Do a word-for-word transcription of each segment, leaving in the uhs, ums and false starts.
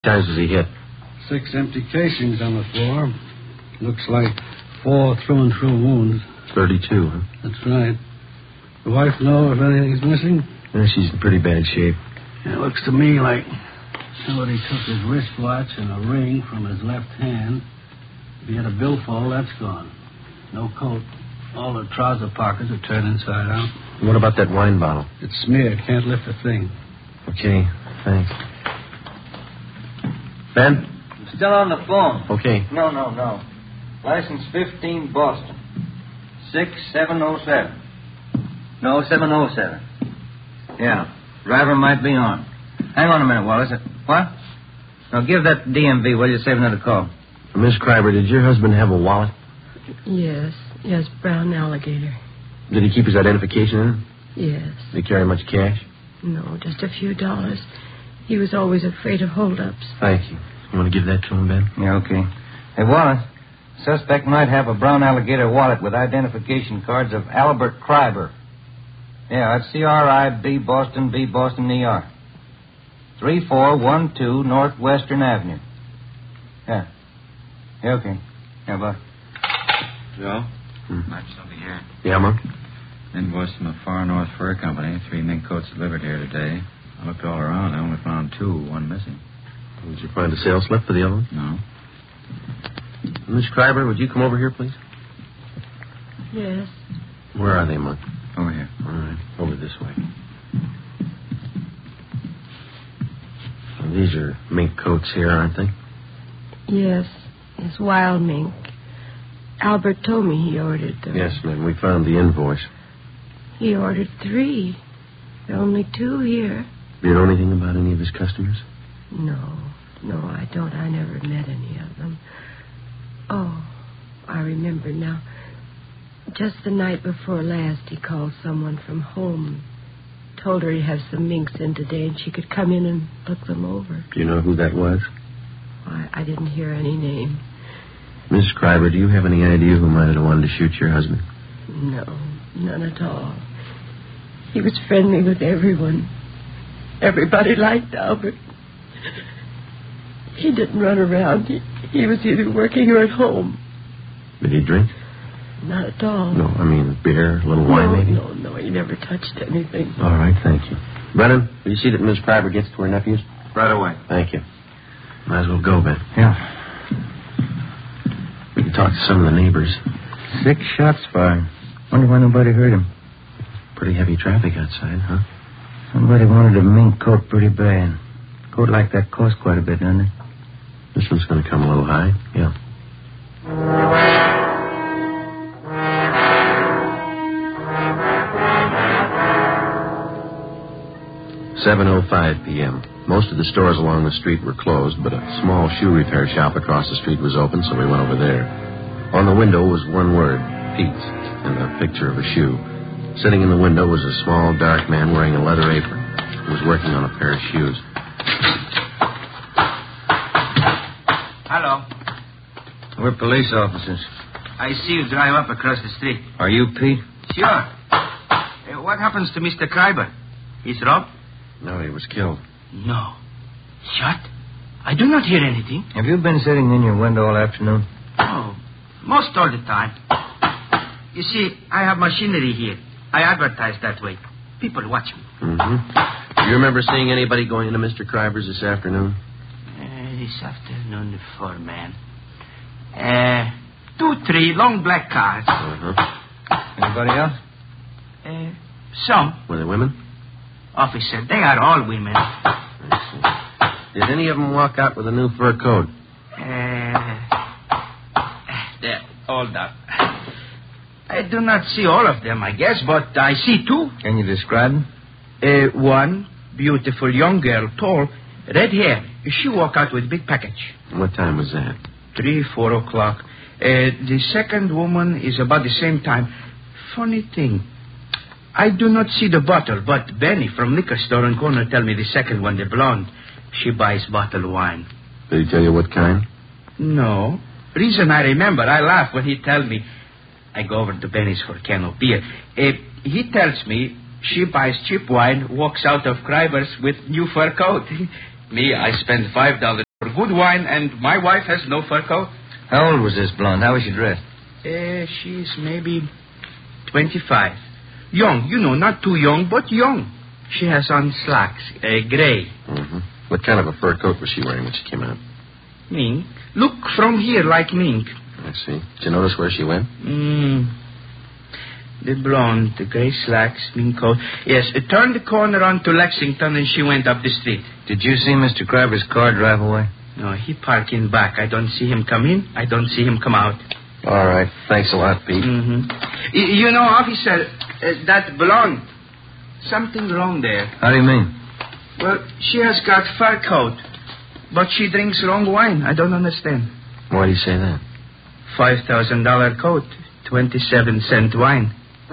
times was he hit? Six empty casings on the floor. Looks like four through-and-through wounds. Thirty-two, huh? That's right. The wife know if anything's missing? Yeah, she's in pretty bad shape. It looks to me like somebody took his wristwatch and a ring from his left hand. If he had a billfold, that's gone. No coat. All the trouser pockets are turned inside out. What about that wine bottle? It's smeared. Can't lift a thing. Okay, thanks. Ben? I'm still on the phone. Okay. No, no, no. License fifteen, Boston. six seven oh seven. No, seven oh seven. Yeah. Driver might be on. Hang on a minute, Wallace. What? Now, give that D M V, will you? Save another call. Miss Kreiber, did your husband have a wallet? Yes. Yes, brown alligator. Did he keep his identification in it? Yes. Did he carry much cash? No, just a few dollars. He was always afraid of holdups. Thank you. You want to give that to him, Ben? Yeah, okay. Hey, Wallace, suspect might have a brown alligator wallet with identification cards of Albert Kreiber. Yeah, that's C R I B Boston, B Boston, E R. three four one two Northwestern Avenue. Yeah. Yeah, okay. Yeah, bye. Joe? Hmm. Match over here. Yeah, Monk? Invoice from the Far North Fur Company. Three mink coats delivered here today. I looked all around. I only found two, one missing. Did you find a sales slip for the other one? No. Miss Kreiber, would you come over here, please? Yes. Where are they, Monk? Over here. All right. Over this way. Well, these are mink coats here, aren't they? Yes. It's wild mink. Albert told me he ordered them. Yes, ma'am. We found the invoice. He ordered three. There are only two here. Do you know anything about any of his customers? No. No, I don't. I never met any of them. Oh, I remember now. Just the night before last, he called someone from home. Told her he'd have some minks in today and she could come in and look them over. Do you know who that was? I, I didn't hear any name. Miss Kreiber, do you have any idea who might have wanted to shoot your husband? No, none at all. He was friendly with everyone. Everybody liked Albert. He didn't run around. He, he was either working or at home. Did he drink? Not at all. No, I mean beer, a little wine, no, maybe? No, no, he never touched anything. All right, thank you. Brennan, will you see that Miss Kreiber gets to her nephews? Right away. Thank you. Might as well go, Ben. Yeah. We can talk to some of the neighbors. Six shots fired. Wonder why nobody heard him. Pretty heavy traffic outside, huh? Somebody wanted a mink coat pretty bad. A coat like that costs quite a bit, doesn't it? This one's going to come a little high, yeah. seven oh five p.m. Most of the stores along the street were closed, but a small shoe repair shop across the street was open, so we went over there. On the window was one word, Pete, and a picture of a shoe. Sitting in the window was a small, dark man wearing a leather apron. He was working on a pair of shoes. Hello. We're police officers. I see you drive up across the street. Are you Pete? Sure. Uh, what happens to Mister Kreiber? He's robbed? No, he was killed. No. Shot? I do not hear anything. Have you been sitting in your window all afternoon? Oh, most all the time. You see, I have machinery here. I advertise that way. People watch me. Mm-hmm. Do you remember seeing anybody going into Mister Kreiber's this afternoon? Uh, this afternoon, the four man. Uh, two, three long black cars. Uh-huh. Anybody else? Uh, some. Were they women? Officer, they are all women. I see. Did any of them walk out with a new fur coat? Uh, there, all that. I do not see all of them, I guess, but I see two. Can you describe them? Uh, one, beautiful young girl, tall, red hair. She walked out with big package. What time was that? Three, four o'clock. Uh, the second woman is about the same time. Funny thing. I do not see the bottle, but Benny from liquor store on corner tell me the second one, the blonde. She buys bottle wine. Did he tell you what kind? No. Reason I remember, I laugh when he tell me. I go over to Benny's for a can of beer. Uh, he tells me she buys cheap wine, walks out of Kreiber's with new fur coat. Me, I spend five dollars. Good wine, and my wife has no fur coat. How old was this blonde? How was she dressed? Uh, she's maybe twenty-five. Young, you know, not too young, but young. She has on slacks, uh, gray. Mm-hmm. What kind of a fur coat was she wearing when she came out? Mink. Look from here like mink. I see. Did you notice where she went? Mm. The blonde, the gray slacks, mink coat. Yes, it turned the corner onto Lexington and she went up the street. Did you see Mister Kreiber's car drive away? No, he parked in back. I don't see him come in. I don't see him come out. All right. Thanks a lot, Pete. Mm-hmm. Y- you know, officer, uh, that blonde, something wrong there. How do you mean? Well, she has got fur coat, but she drinks wrong wine. I don't understand. Why do you say that? Five thousand dollar coat, twenty-seven cent wine.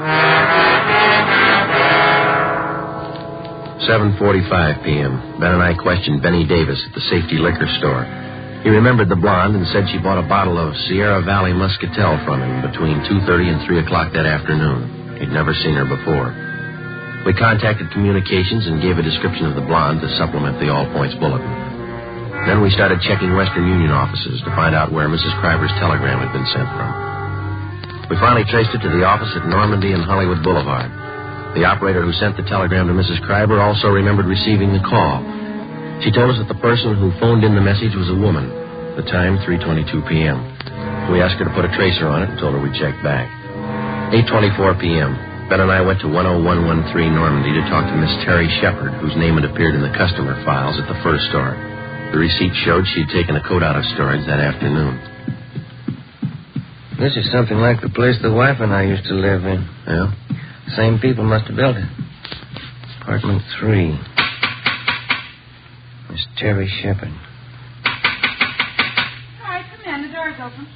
seven forty-five p.m. Ben and I questioned Benny Davis at the Safety Liquor Store. He remembered the blonde and said she bought a bottle of Sierra Valley Muscatel from him between two thirty and three o'clock that afternoon. He'd never seen her before. We contacted communications and gave a description of the blonde to supplement the All Points Bulletin. Then we started checking Western Union offices to find out where Missus Kreiber's telegram had been sent from. We finally traced it to the office at Normandy and Hollywood Boulevard. The operator who sent the telegram to Missus Kreiber also remembered receiving the call. She told us that the person who phoned in the message was a woman. The time, three twenty-two p.m. We asked her to put a tracer on it and told her we'd check back. eight twenty-four p.m. Ben and I went to one oh one one three Normandy to talk to Miss Terry Shepard, whose name had appeared in the customer files at the fur store. The receipt showed she'd taken a coat out of storage that afternoon. This is something like the place the wife and I used to live in. Yeah? Same people must have built it. Apartment three. Miss Terry Shepard. All right, come in. The door's open.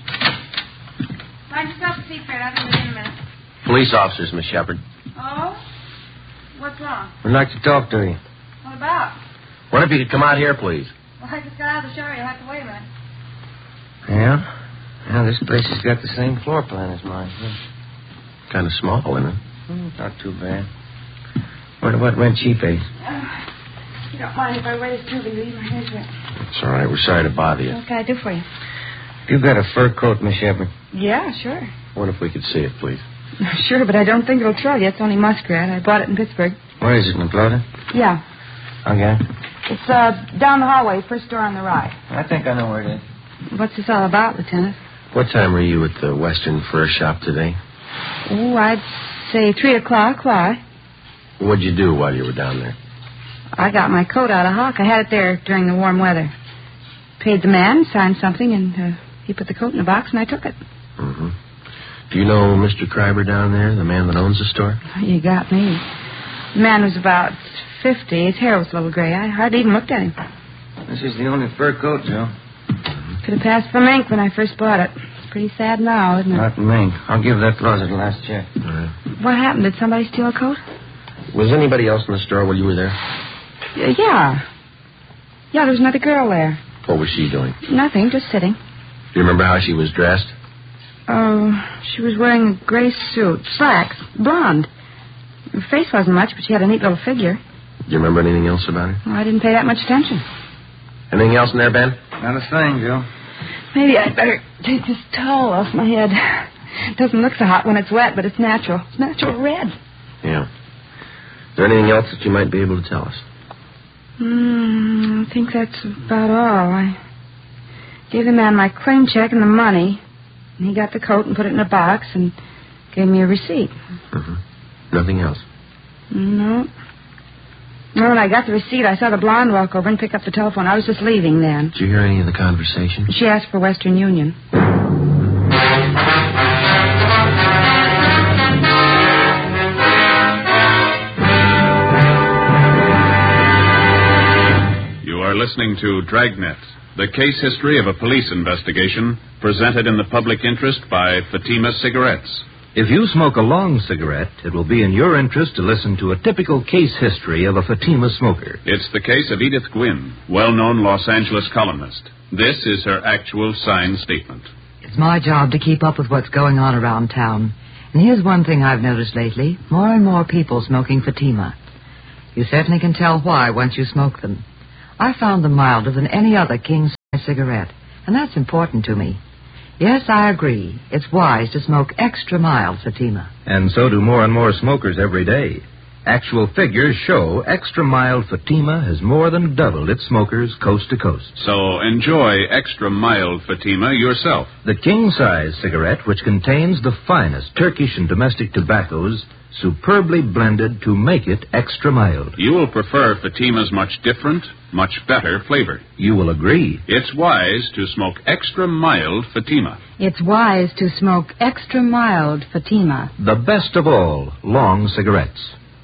Find yourself a seat, Fred. I'll be with you in a minute. Police officers, Miss Shepard. Oh? What's wrong? We'd like to talk to you. What about? What if you could come out here, please? Well, I just got out of the shower. You'll have to wait a minute. Yeah? Yeah, this place has got the same floor plan as mine. Yeah. Kind of small, isn't it? Mm, not too bad. Wonder what rent she pays. Uh, you don't mind if I wait a tubing to leave my hair's wet. It's all right. We're sorry to bother you. What can I do for you? You've got a fur coat, Miss Shepard. Yeah, sure. What if we could see it, please? Sure, but I don't think it'll trouble you. It's only muskrat. I bought it in Pittsburgh. Where is it, in Florida? Yeah. Okay. It's uh down the hallway, first door on the right. I think I know where it is. What's this all about, Lieutenant? What time were you at the Western Fur Shop today? Oh, I'd say three o'clock. Why? What'd you do while you were down there? I got my coat out of hock. I had it there during the warm weather. Paid the man, signed something, and uh, he put the coat in a box, and I took it. Mm-hmm. Do you know Mister Kreiber down there, the man that owns the store? You got me. The man was about fifty. His hair was a little gray. I hardly even looked at him. This is the only fur coat, Joe. Could have passed for mink when I first bought it. It's pretty sad now, isn't it? Not mink. I'll give that closet a last check. All right. What happened? Did somebody steal a coat? Was anybody else in the store while you were there? Y- yeah. Yeah, there was another girl there. What was she doing? Nothing, just sitting. Do you remember how she was dressed? Oh, she was wearing a gray suit, slacks, blonde. Her face wasn't much, but she had a neat little figure. Do you remember anything else about her? Well, I didn't pay that much attention. Anything else in there, Ben? Not a thing, Joe. Maybe I'd better take this towel off my head. It doesn't look so hot when it's wet, but it's natural. It's natural red. Yeah. Is there anything else that you might be able to tell us? Hmm, I think that's about all. I gave the man my claim check and the money. And he got the coat and put it in a box and gave me a receipt. Mm-hmm. Nothing else? No. No, when I got the receipt, I saw the blonde walk over and pick up the telephone. I was just leaving then. Did you hear any of the conversation? She asked for Western Union. You are listening to Dragnet, the case history of a police investigation presented in the public interest by Fatima Cigarettes. If you smoke a long cigarette, it will be in your interest to listen to a typical case history of a Fatima smoker. It's the case of Edith Gwynn, well-known Los Angeles columnist. This is her actual signed statement. It's my job to keep up with what's going on around town. And here's one thing I've noticed lately. More and more people smoking Fatima. You certainly can tell why once you smoke them. I found them milder than any other King a cigarette, and that's important to me. Yes, I agree. It's wise to smoke extra mild Fatima. And so do more and more smokers every day. Actual figures show extra mild Fatima has more than doubled its smokers coast to coast. So enjoy extra mild Fatima yourself. The king-size cigarette, which contains the finest Turkish and domestic tobaccos, superbly blended to make it extra mild. You will prefer Fatima's much different, much better flavor. You will agree. It's wise to smoke extra mild Fatima. It's wise to smoke extra mild Fatima. The best of all long cigarettes.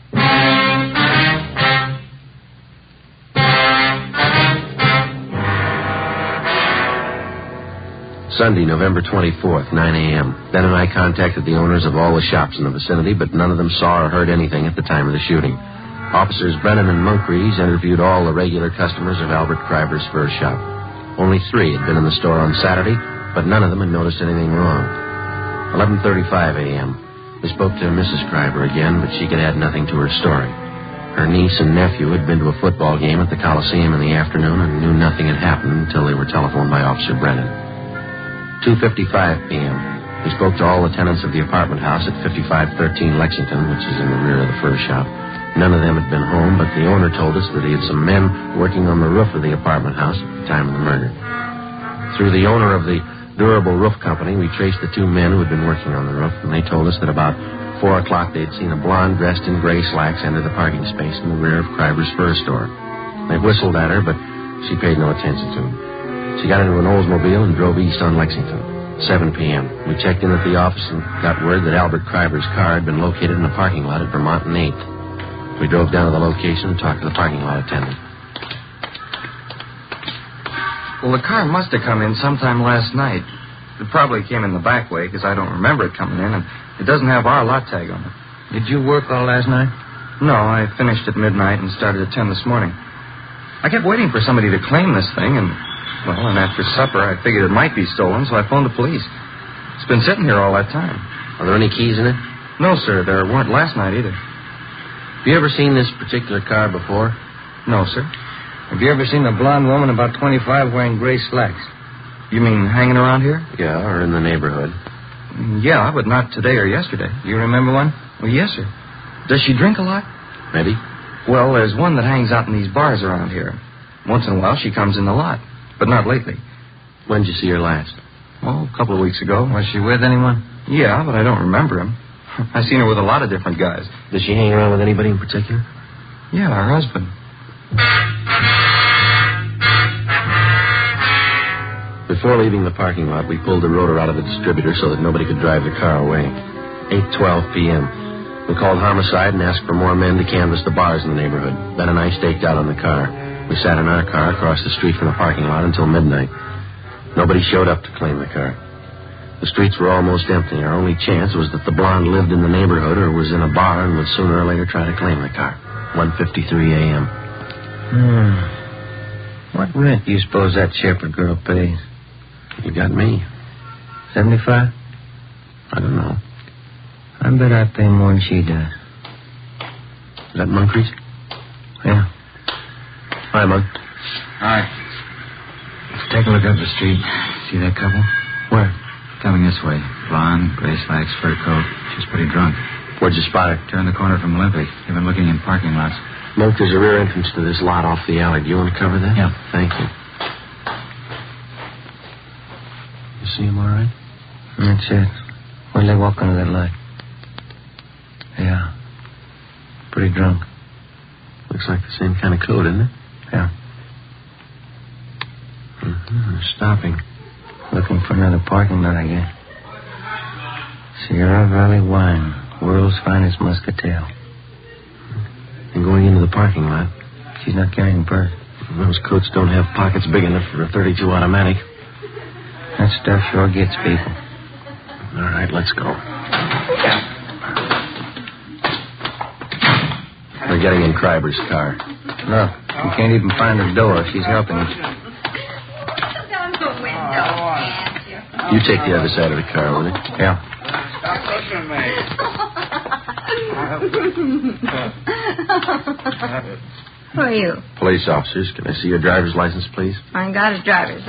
Sunday, November twenty-fourth, nine a.m. Ben and I contacted the owners of all the shops in the vicinity, but none of them saw or heard anything at the time of the shooting. Officers Brennan and Moncrief interviewed all the regular customers of Albert Kreiber's fur shop. Only three had been in the store on Saturday, but none of them had noticed anything wrong. eleven thirty-five a.m. We spoke to Missus Kreiber again, but she could add nothing to her story. Her niece and nephew had been to a football game at the Coliseum in the afternoon and knew nothing had happened until they were telephoned by Officer Brennan. two fifty-five p.m. We spoke to all the tenants of the apartment house at fifty-five thirteen Lexington, which is in the rear of the fur shop. None of them had been home, but the owner told us that he had some men working on the roof of the apartment house at the time of the murder. Through the owner of the Durable Roof Company, we traced the two men who had been working on the roof, and they told us that about four o'clock they had seen a blonde dressed in gray slacks enter the parking space in the rear of Kreiber's fur store. They whistled at her, but she paid no attention to them. She got into an Oldsmobile and drove east on Lexington. seven p.m. We checked in at the office and got word that Albert Kreiber's car had been located in a parking lot at Vermont and eighth. We drove down to the location and talked to the parking lot attendant. Well, the car must have come in sometime last night. It probably came in the back way because I don't remember it coming in, and it doesn't have our lot tag on it. Did you work all last night? No, I finished at midnight and started at ten this morning. I kept waiting for somebody to claim this thing, and... Well, and after supper, I figured it might be stolen, so I phoned the police. It's been sitting here all that time. Are there any keys in it? No, sir. There weren't last night either. Have you ever seen this particular car before? No, sir. Have you ever seen a blonde woman about twenty-five wearing gray slacks? You mean hanging around here? Yeah, or in the neighborhood. Yeah, but not today or yesterday. You remember one? Well, yes, sir. Does she drink a lot? Maybe. Well, there's one that hangs out in these bars around here. Once in a while, she comes in the lot. But not lately. When did you see her last? Oh, a couple of weeks ago. Was she with anyone? Yeah, but I don't remember him. I've seen her with a lot of different guys. Does she hang around with anybody in particular? Yeah, her husband. Before leaving the parking lot, we pulled the rotor out of the distributor so that nobody could drive the car away. eight twelve p.m. We called homicide and asked for more men to canvass the bars in the neighborhood. Ben and I staked out on the car. We sat in our car across the street from the parking lot until midnight. Nobody showed up to claim the car. The streets were almost empty. Our only chance was that the blonde lived in the neighborhood or was in a bar and would sooner or later try to claim the car. one fifty-three a.m. Hmm. What rent do you suppose that Shepherd girl pays? You got me. seventy-five? I don't know. I bet I pay more than she does. Is that Moncrief? Yeah. Hi, Monk. Hi. Let's take a look up the street. See that couple? Where? Coming this way. Blonde, gray slacks, fur coat. She's pretty drunk. Where'd you spot her? Turned the corner from Olympic. They've been looking in parking lots. Monk, there's a rear entrance to this lot off the alley. Do you want to cover that? Yeah. Thank you. You see him all right? That's it. Where'd they walk under that light? Yeah. Pretty drunk. Looks like the same kind of coat, isn't it? Yeah. Mm-hmm. They're stopping. Looking for another parking lot, I guess. Sierra Valley Wine, world's finest muscatel. And going into the parking lot. She's not carrying a purse. Those coats don't have pockets big enough for a thirty-two automatic. That stuff sure gets people. All right, let's go. We're getting in Kreiber's car. Look, you can't even find her door. She's helping us. You take the other side of the car, will you? Yeah. Who are you? Police officers. Can I see your driver's license, please? I ain't got a driver's